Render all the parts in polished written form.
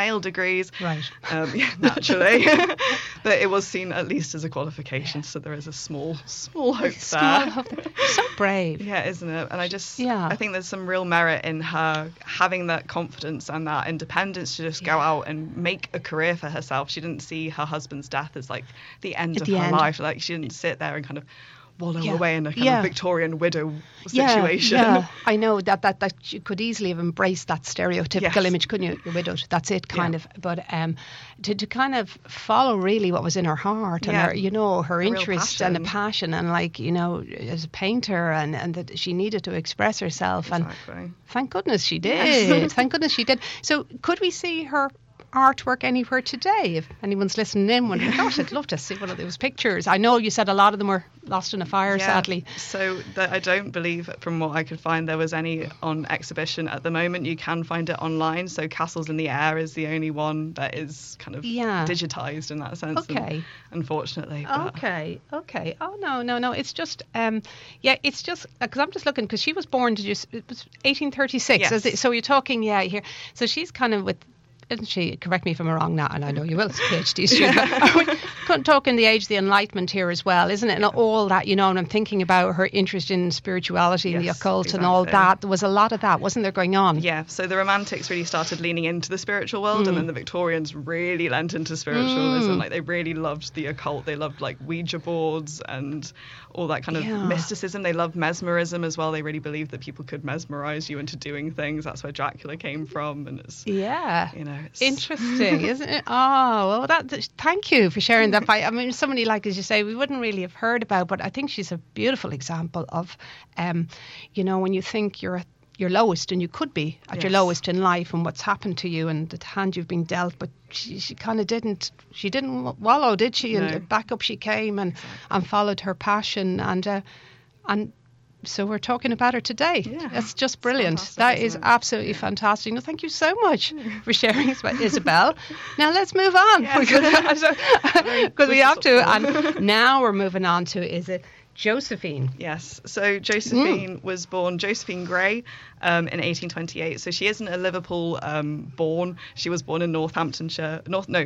male degrees. Right. Yeah, naturally. But it was seen at least as a qualification, so there is a small hope there. So brave. Yeah, isn't it? And I think there's some real merit in her having that confidence and that independence to just go out and make a career for herself. She didn't see her husband's death as like the end of her life. Like, she didn't sit there and kind of wallow away in a kind of Victorian widow situation. Yeah. I know that you could easily have embraced that stereotypical image, couldn't you? You're widowed, that's it, kind of. But to kind of follow really what was in her heart and her, you know, her interest and a passion, and like, you know, as a painter, and that she needed to express herself. Exactly. And thank goodness she did. Yes. Thank goodness she did. So could we see her artwork anywhere today? If anyone's listening in wondering, gosh, I'd love to see one of those pictures. I know you said a lot of them were lost in a fire, sadly. So I don't believe, from what I could find, there was any on exhibition at the moment. You can find it online. So Castles in the Air is the only one that is kind of digitized in that sense. Okay. Unfortunately. Okay. Oh, no. It's just, it's just, because I'm just looking, because she was born, it was 1836. Yes. So you're talking, here. So she's kind of with, isn't she? Correct me if I'm wrong now, and I know you will, as a PhD student. But talking the age of the Enlightenment here as well, isn't it? And all that, you know, and I'm thinking about her interest in spirituality and the occult and all that. There was a lot of that, wasn't there, going on? Yeah, so the Romantics really started leaning into the spiritual world, and then the Victorians really lent into spiritualism. Like, they really loved the occult. They loved, like, Ouija boards and all that kind of mysticism. They loved mesmerism as well. They really believed that people could mesmerize you into doing things. That's where Dracula came from. And it's, you know, it's interesting, isn't it? Oh, well, thank you for sharing that. I mean, somebody, like, as you say, we wouldn't really have heard about, but I think she's a beautiful example of, you know, when you think you're at your lowest, and you could be at your lowest in life, and what's happened to you and the hand you've been dealt, but she kind of didn't wallow, did she? No. And back up she came and followed her passion, and so we're talking about her today. Yeah. That's just brilliant. That is absolutely fantastic. No, thank you so much for sharing, Isabel. Now let's move on, because we have to. And now we're moving on to Josephine. Yes. So Josephine was born Josephine Gray in 1828. So she isn't a Liverpool born. She was born in Northumberland.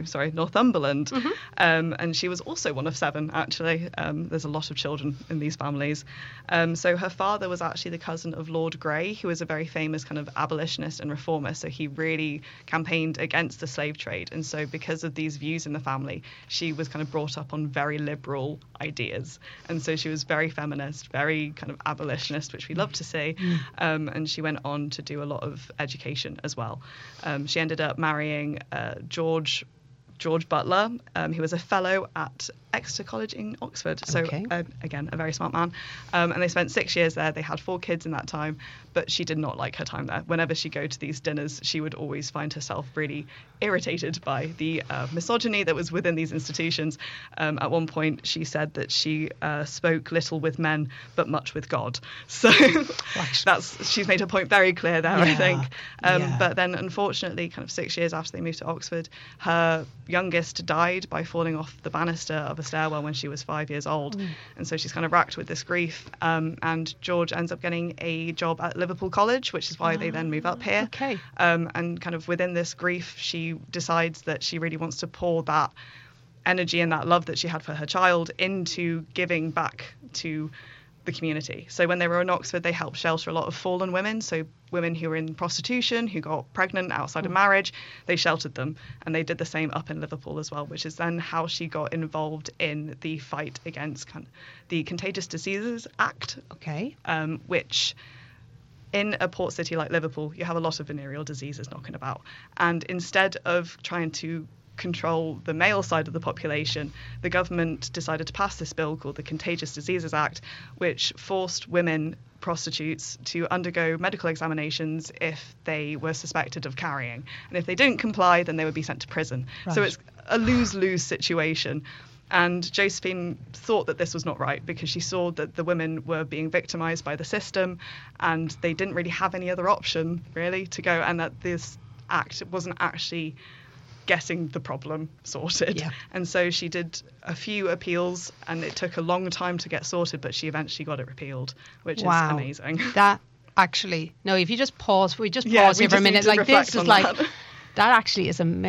And she was also one of 7, actually. There's a lot of children in these families. So her father was actually the cousin of Lord Grey, who was a very famous kind of abolitionist and reformer. So he really campaigned against the slave trade. And so because of these views in the family, she was kind of brought up on very liberal ideas. And so she was very feminist, very kind of abolitionist, which we love to see. And she went on to do a lot of education as well. She ended up marrying George Butler, who was a fellow at Exeter College in Oxford. So again, a very smart man. And they spent 6 years there. They had 4 kids in that time, but she did not like her time there. Whenever she'd go to these dinners, she would always find herself really irritated by the misogyny that was within these institutions. At one point, she said that she spoke little with men, but much with God. So she's made her point very clear there, I think. But then, unfortunately, kind of 6 years after they moved to Oxford, her youngest died by falling off the banister of a stairwell when she was 5 years old. And so she's kind of racked with this grief. And George ends up getting a job at Liverpool College, which is why they then move up here. And kind of within this grief, she decides that she really wants to pour that energy and that love that she had for her child into giving back to the community. So when they were in Oxford, they helped shelter a lot of fallen women. So women who were in prostitution, who got pregnant outside of marriage, they sheltered them. And they did the same up in Liverpool as well, which is then how she got involved in the fight against the Contagious Diseases Act. Which, in a port city like Liverpool, you have a lot of venereal diseases knocking about. And instead of trying to control the male side of the population, the government decided to pass this bill called the Contagious Diseases Act, which forced women prostitutes to undergo medical examinations if they were suspected of carrying. And if they didn't comply, then they would be sent to prison. So it's a lose-lose situation. And Josephine thought that this was not right because she saw that the women were being victimized by the system and they didn't really have any other option, really, to go, and that this act wasn't actually getting the problem sorted. And so she did a few appeals and it took a long time to get sorted, but she eventually got it repealed, which is amazing. That actually, no, if you just pause, here for a minute, like this is like, that actually is amazing.